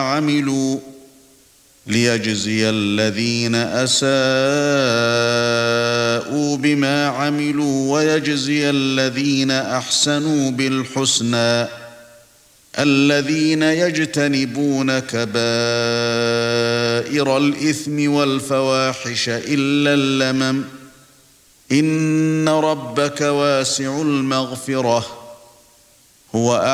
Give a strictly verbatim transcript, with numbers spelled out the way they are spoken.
عملوا ليجزي الذين أساءوا بما عملوا ويجزي الذين أحسنوا بالحسنى الذين يجتنبون كبائر الإثم والفواحش إلا اللمم إن ربك واسع المغفرة هو